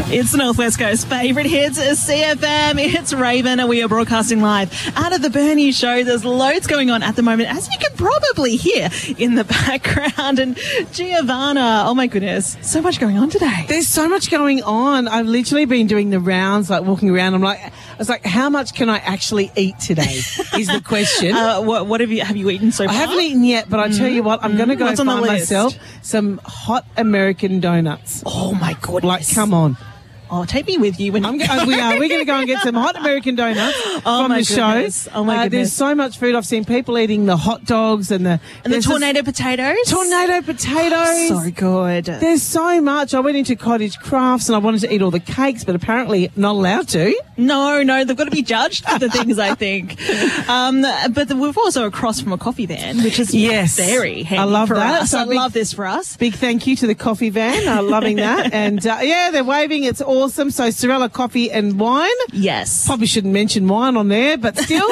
It's the Northwest Coast favourite hits, CFM. It's Raven, and we are broadcasting live out of the Bernie Show. There's loads going on at the moment, as you can probably hear in the background. And Giovanna, oh my goodness, so much going on today. There's so much going on. I've literally been doing the rounds, like walking around. I was like, how much can I actually eat today? Is the question. What have you eaten so far? I haven't eaten yet, but I tell you what, I'm going to go find myself some hot American donuts. Oh my goodness! Like, come on. Oh, take me with you. We're going to go and get some hot American donuts from the show. Oh, my goodness. There's so much food. I've seen people eating the hot dogs and the tornado potatoes. Tornado potatoes. So good. There's so much. I went into Cottage Crafts and I wanted to eat all the cakes, but apparently not allowed to. No, they've got to be judged for the things, I think. But we've also across from a coffee van, which is very handy. I love for that. Us. I love this for us. Big thank you to the coffee van. Loving that. And they're waving. It's awesome. So Sorella Coffee and Wine. Yes. Probably shouldn't mention wine on there, but still.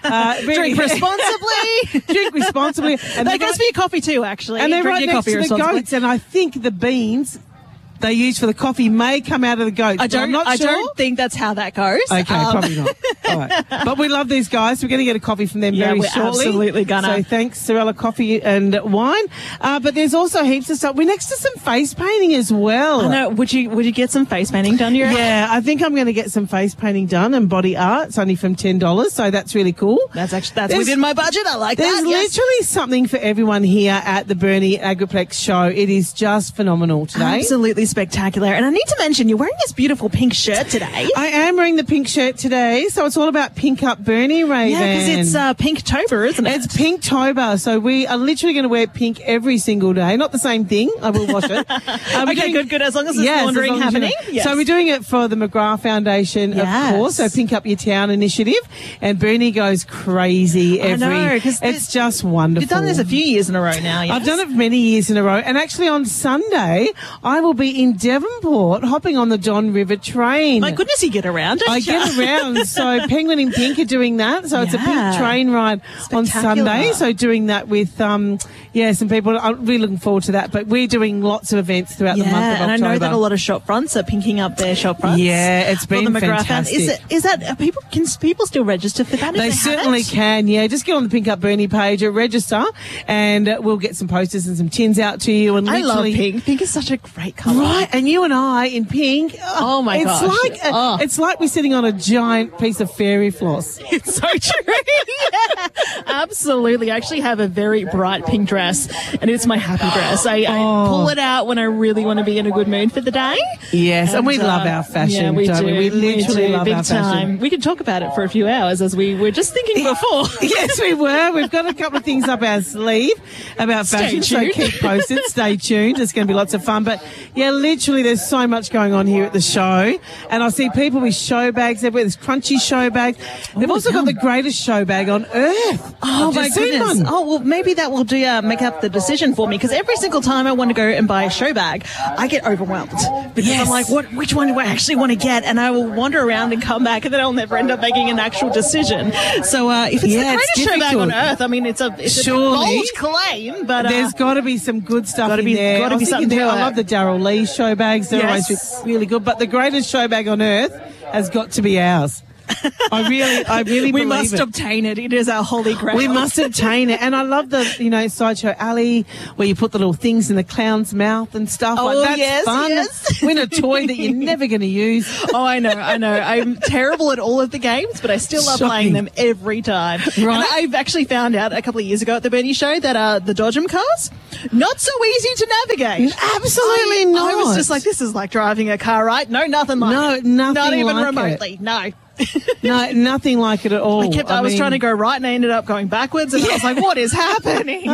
Drink responsibly. Drink responsibly. And that goes for your coffee too, actually. And they're right next to the goats. And I think the beans they use for the coffee may come out of the goats. I don't think that's how that goes. Okay, probably not. All right. But we love these guys. We're going to get a coffee from them very shortly. Absolutely gonna. So thanks, Sorella Coffee and Wine. But there's also heaps of stuff. We're next to some face painting as well. I know. Would you get some face painting done? Yeah, I think I'm going to get some face painting done and body art. It's only from $10, so that's really cool. That's within my budget. I like that. There's literally something for everyone here at the Bernie Agriplex show. It is just phenomenal today. Absolutely spectacular. And I need to mention, you're wearing this beautiful pink shirt today. I am wearing the pink shirt today, so it's all about Pink Up Bernie, Raven. Yeah, because it's Pinktober, isn't it? It's Pinktober, so we are literally going to wear pink every single day. Not the same thing. I will wash it. Okay, good. As long as there's laundering happening. Yes. So we're doing it for the McGrath Foundation, of course, so Pink Up Your Town initiative. And Bernie goes crazy it's just wonderful. You've done this a few years in a row now, yes? I've done it many years in a row. And actually on Sunday, I will be in Devonport hopping on the Don River train. My goodness, you get around, don't you? I get around. So Penguin and Pink are doing that. So it's a pink train ride on Sunday. So doing that with, some people. I'm really looking forward to that. But we're doing lots of events throughout the month of October. And I know that a lot of shop fronts are pinking up their shop fronts. Yeah, it's been fantastic. Can people still register for that? They certainly can, yeah. Just get on the Pink Up Bernie page or register and we'll get some posters and some tins out to you. And I love pink. Pink is such a great colour. Right, and you and I in pink. Oh my gosh. It's like we're sitting on a giant piece of fairy floss. It's so true. Yeah, absolutely. I actually have a very bright pink dress and it's my happy dress. I pull it out when I really want to be in a good mood for the day. Yes, and we love our fashion. Yeah, we do. We literally love our fashion. We could talk about it for a few hours as we were just thinking before. Yes, we were. We've got a couple of things up our sleeve about fashion, so keep posted. Stay tuned. It's going to be lots of fun. But yeah, literally there's so much going on here at the show. And I see people with show bags everywhere. There's crunchy show bags. They've also got the greatest show bag on earth. Oh, my goodness. Oh, well, maybe that will make up the decision for me, because every single time I want to go and buy a show bag, I get overwhelmed. Because I'm like, which one do I actually want to get? And I will wander around and come back, and then I'll never end up making an actual decision. So if it's the greatest show bag on earth, I mean, it's a bold claim, but there's got to be some good stuff in there. Got to be something there. I love the Daryl Lee show bags. They're always really good. But the greatest show bag on earth has got to be ours. I really believe we must obtain it. It is our holy grail. We must obtain it. And I love the, Sideshow Alley where you put the little things in the clown's mouth and stuff. Oh, that's fun. Yes. Win a toy that you're never going to use. Oh, I know. I'm terrible at all of the games, but I still love playing them every time. Right. And I've actually found out a couple of years ago at the Bernie Show that the Dodgem cars, not so easy to navigate. Absolutely not. I was just like, this is like driving a car, right? No, nothing like it. No, nothing not even like remotely. It. No. No, nothing like it at all. I was trying to go right and I ended up going backwards, and I was like, what is happening?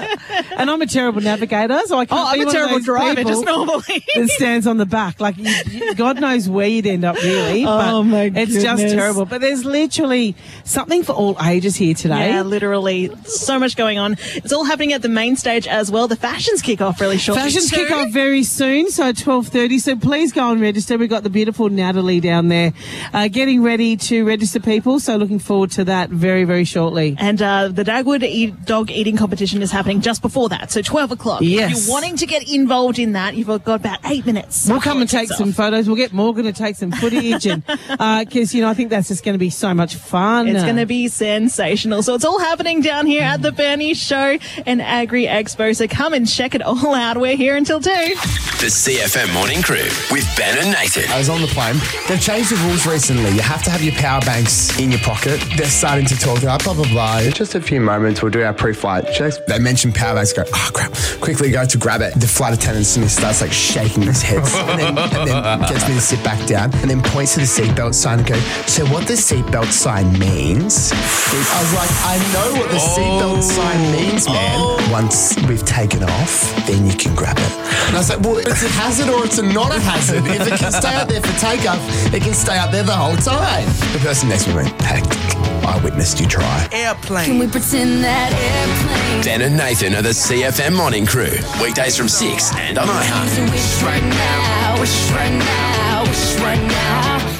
And I'm a terrible navigator, so I can't be I'm a terrible driver, just normally. That stands on the back. Like, God knows where you'd end up, really. Oh, my goodness. It's just terrible. But there's literally something for all ages here today. Yeah, literally. So much going on. It's all happening at the main stage as well. The fashions kick off really shortly. Fashions kick off very soon, so 12:30. So please go and register. We've got the beautiful Natalie down there getting ready ready to register people, so looking forward to that very, very shortly. And the Dagwood dog eating competition is happening just before that, so 12 o'clock. Yes. If you're wanting to get involved in that, you've got about 8 minutes. We'll come and take some photos. We'll get Morgan to take some footage, and because I think that's just going to be so much fun. It's going to be sensational. So it's all happening down here at the Bernie Show and Agri Expo. So come and check it all out. We're here until 2. The CFM Morning Crew with Ben and Nathan. I was on the plane. They've changed the rules recently. You have to have your power banks in your pocket. They're starting to talk about blah, blah, blah. In just a few moments, we'll do our pre-flight checks. They mention power banks. Go, oh, crap. Quickly go to grab it. The flight attendant starts like shaking his head and then gets me to sit back down and then points to the seatbelt sign and goes, so what the seatbelt sign means? I was like, I know what the seatbelt sign means, man. Once we've taken off, then you can grab it. And I was like, well, it's a hazard or it's not a hazard. If it can stay out there for takeoff, it can stay out there the whole time. The person next to me went, hey, I witnessed you try. Airplane. Can we pretend that airplane? Ben and Nathan are the CFM Morning Crew. Weekdays from 6 and on iHeart. Wish right now, wish right now, wish right now.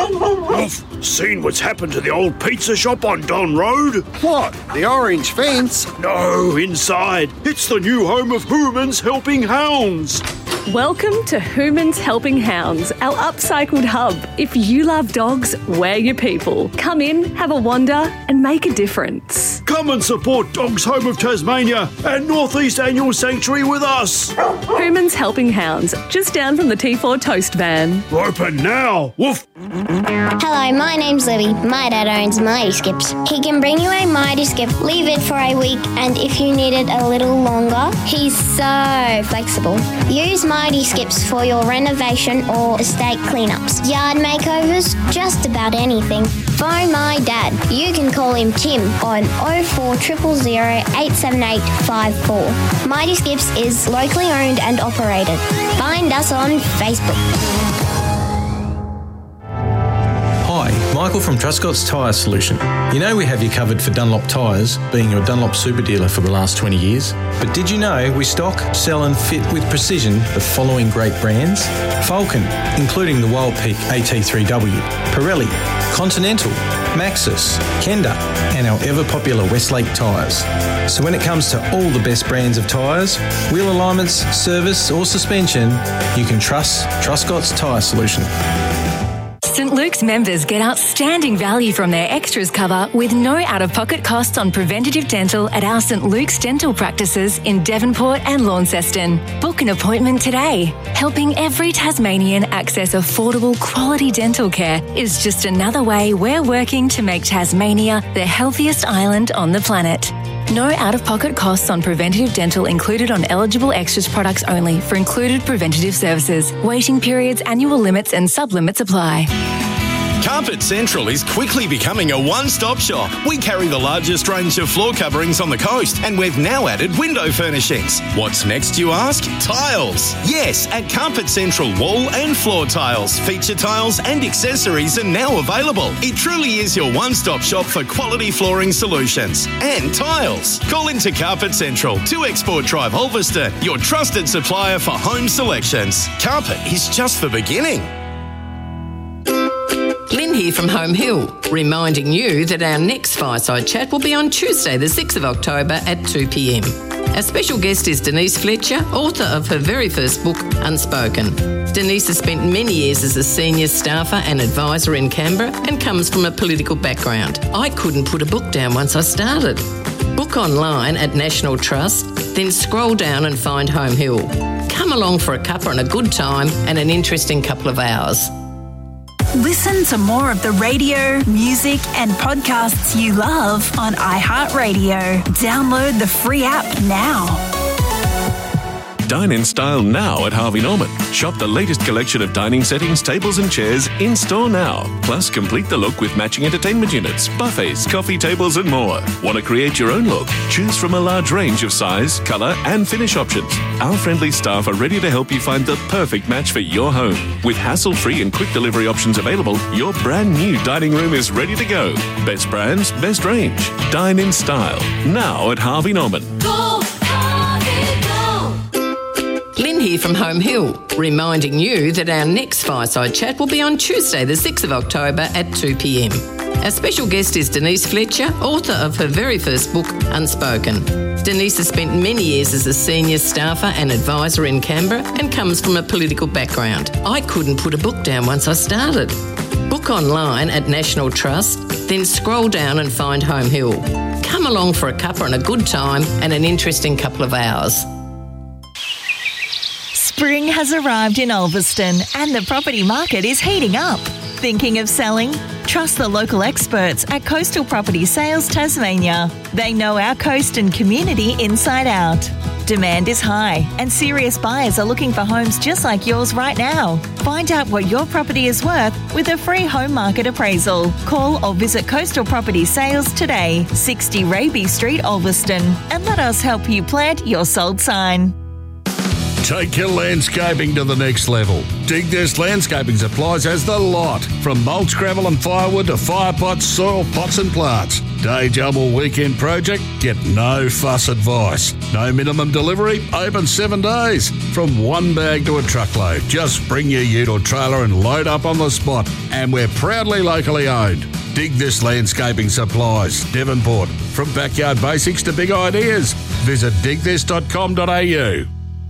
I've seen what's happened to the old pizza shop on Don Road. What? The orange fence? No, inside. It's the new home of Hooman's Helping Hounds. Welcome to Hooman's Helping Hounds, our upcycled hub. If you love dogs, we're your people. Come in, have a wander, and make a difference. Come and support Dogs Home of Tasmania and North East Annual Sanctuary with us. Hooman's Helping Hounds, just down from the T4 Toast van. Open now. Woof. Hello, my name's Libby. My dad owns Mighty Skips. He can bring you a Mighty Skip, leave it for a week, and if you need it a little longer, he's so flexible. Use Mighty Skips for your renovation or estate cleanups, yard makeovers, just about anything. Phone my dad. You can call him Tim on 0400 878 54. Mighty Skips is locally owned and operated. Find us on Facebook. Hi, Michael from Truscott's Tyre Solution. You know we have you covered for Dunlop tyres, being your Dunlop super dealer for the last 20 years. But did you know we stock, sell and fit with precision the following great brands? Falcon, including the Wild Peak AT3W, Pirelli, Continental, Maxxis, Kenda and our ever-popular Westlake tyres. So when it comes to all the best brands of tyres, wheel alignments, service or suspension, you can trust Truscott's Tyre Solution. St Luke's members get outstanding value from their extras cover with no out-of-pocket costs on preventative dental at our St Luke's dental practices in Devonport and Launceston. Book an appointment today. Helping every Tasmanian access affordable quality dental care is just another way we're working to make Tasmania the healthiest island on the planet. No out-of-pocket costs on preventative dental included on eligible extras products only for included preventative services. Waiting periods, annual limits and sub-limits apply. Carpet Central is quickly becoming a one-stop shop. We carry the largest range of floor coverings on the coast, and we've now added window furnishings. What's next, you ask? Tiles. Yes, at Carpet Central, wall and floor tiles, feature tiles and accessories are now available. It truly is your one-stop shop for quality flooring solutions and tiles. Call into Carpet Central, 2 Export Drive, Ulverston, your trusted supplier for home selections. Carpet is just the beginning. Lynn here from Home Hill, reminding you that our next Fireside Chat will be on Tuesday, the 6th of October at 2 p.m. Our special guest is Denise Fletcher, author of her very first book, Unspoken. Denise has spent many years as a senior staffer and advisor in Canberra and comes from a political background. I couldn't put a book down once I started. Book online at National Trust, then scroll down and find Home Hill. Come along for a cuppa and a good time and an interesting couple of hours. Listen to more of the radio, music and podcasts you love on iHeartRadio. Download the free app now. Dine in style now at Harvey Norman. Shop the latest collection of dining settings, tables and chairs in store now. Plus, complete the look with matching entertainment units, buffets, coffee tables and more. Want to create your own look? Choose from a large range of size, colour and finish options. Our friendly staff are ready to help you find the perfect match for your home. With hassle-free and quick delivery options available, your brand new dining room is ready to go. Best brands, best range. Dine in style now at Harvey Norman. Lynn Jen here from Home Hill, reminding you that our next Fireside Chat will be on Tuesday, the 6th of October at 2 p.m. Our special guest is Denise Fletcher, author of her very first book, Unspoken. Denise has spent many years as a senior staffer and advisor in Canberra and comes from a political background. I couldn't put a book down once I started. Book online at National Trust, then scroll down and find Home Hill. Come along for a cuppa and a good time and an interesting couple of hours. Spring has arrived in Ulverston and the property market is heating up. Thinking of selling? Trust the local experts at Coastal Property Sales Tasmania. They know our coast and community inside out. Demand is high and serious buyers are looking for homes just like yours right now. Find out what your property is worth with a free home market appraisal. Call or visit Coastal Property Sales today, 60 Raby Street, Ulverston, and let us help you plant your sold sign. Take your landscaping to the next level. Dig This Landscaping Supplies has the lot. From mulch, gravel and firewood to fire pots, soil pots and plants. Day job or weekend project? Get no fuss advice. No minimum delivery, open 7 days. From one bag to a truckload. Just bring your ute or trailer and load up on the spot. And we're proudly locally owned. Dig This Landscaping Supplies, Devonport. From backyard basics to big ideas. Visit digthis.com.au.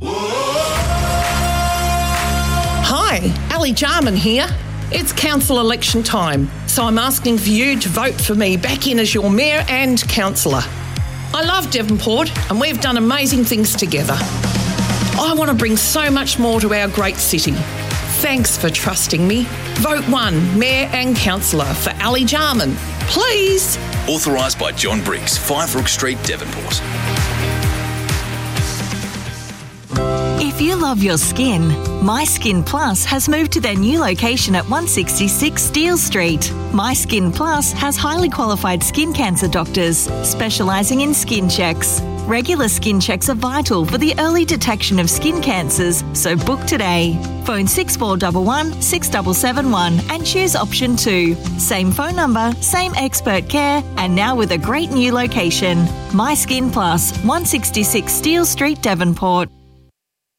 Hi, Ali Jarman here. It's council election time, so I'm asking for you to vote for me back in as your mayor and councillor. I love Devonport and we've done amazing things together. I want to bring so much more to our great city. Thanks for trusting me. Vote 1, mayor and councillor for Ali Jarman, please. Authorised by John Briggs, 5 Rook Street, Devonport. If you love your skin, My Skin Plus has moved to their new location at 166 Steele Street. My Skin Plus has highly qualified skin cancer doctors specialising in skin checks. Regular skin checks are vital for the early detection of skin cancers, so book today. Phone 6411 6771 and choose option 2. Same phone number, same expert care, and now with a great new location. My Skin Plus, 166 Steele Street, Devonport.